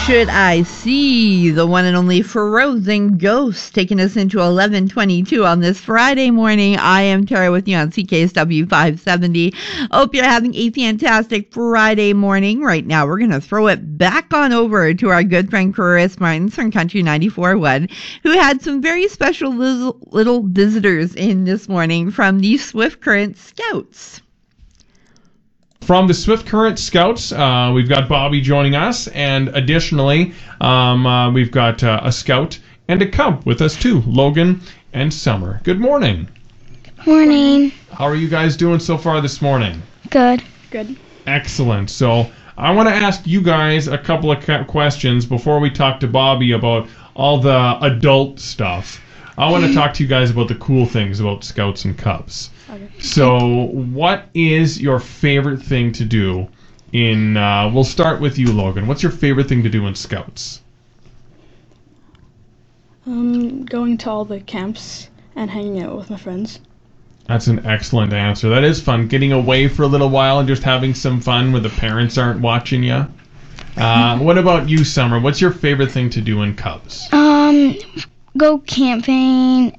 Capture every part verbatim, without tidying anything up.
Should I See, the one and only Frozen Ghost, taking us into eleven twenty-two on this Friday morning. I am Tara with you on C K S W five seventy. Hope you're having a fantastic Friday morning. Right now, we're going to throw it back on over to our good friend Chris Martins from Country ninety-four point one, who had some very special little, little visitors in this morning from the Swift Current Scouts. From the Swift Current Scouts, uh, we've got Bobby joining us, and additionally, um, uh, we've got uh, a Scout and a Cub with us too, Logan and Summer. Good morning. Good morning. How are you guys doing so far this morning? Good. Good. Excellent. So I want to ask you guys a couple of questions before we talk to Bobby about all the adult stuff. I want to talk to you guys about the cool things about Scouts and Cubs. Okay. So, what is your favorite thing to do in, uh, we'll start with you, Logan. What's your favorite thing to do in Scouts? Um, going to all the camps and hanging out with my friends. That's an excellent answer. That is fun. Getting away for a little while and just having some fun where the parents aren't watching you. Uh, what about you, Summer? What's your favorite thing to do in Cubs? Um, go camping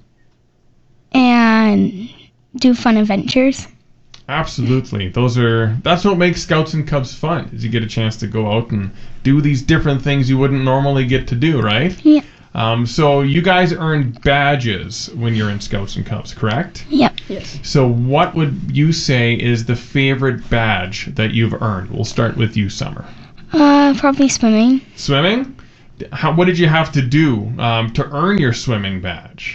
and do fun adventures. Absolutely. Those are that's what makes Scouts and Cubs fun, is you get a chance to go out and do these different things you wouldn't normally get to do, right? Yeah. Um, so you guys earn badges when you're in Scouts and Cubs, correct? Yep. Yes. So what would you say is the favorite badge that you've earned? We'll start with you, Summer. Uh, probably swimming. Swimming? How, what did you have to do um, to earn your swimming badge?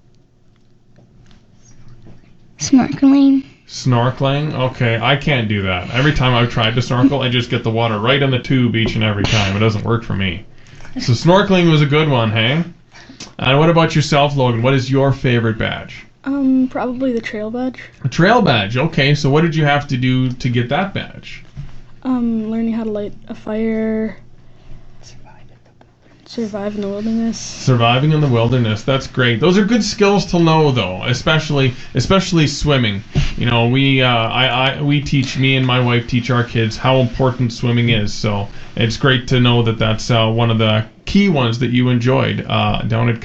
Snorkeling. Snorkeling? Okay, I can't do that. Every time I've tried to snorkel, I just get the water right in the tube each and every time. It doesn't work for me. So snorkeling was a good one, hey? And what about yourself, Logan? What is your favorite badge? Um, probably the trail badge. A trail badge. Okay, so what did you have to do to get that badge? Um, learning how to light a fire. Survive in the wilderness. Surviving in the wilderness. That's great. Those are good skills to know, though, especially especially swimming. You know, we uh, I, I we teach me and my wife teach our kids how important swimming is. So it's great to know that that's uh, one of the key ones that you enjoyed uh, down at